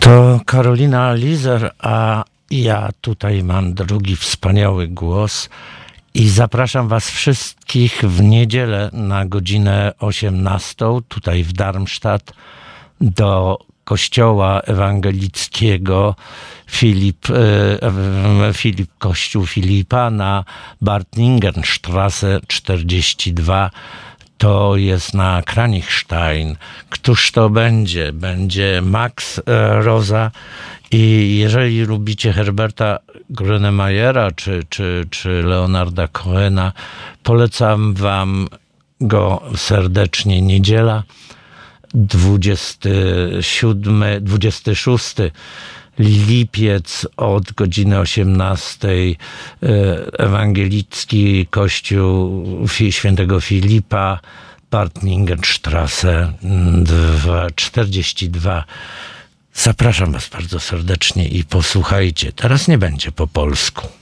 To Karolina Lizer, a ja tutaj mam drugi wspaniały głos i zapraszam was wszystkich w niedzielę na godzinę 18 tutaj w Darmstadt do kościoła ewangelickiego Kościół Filipa na Bartningenstraße 42. To jest na Kranichstein. Któż to będzie? Będzie Max Rosa. I jeżeli lubicie Herberta Grönemeyera czy Leonarda Cohena, polecam wam go serdecznie. Niedziela 26 lipiec od godziny 18 ewangelicki kościół świętego Filipa, Bartningenstraße 42. Zapraszam was bardzo serdecznie i posłuchajcie. Teraz nie będzie po polsku.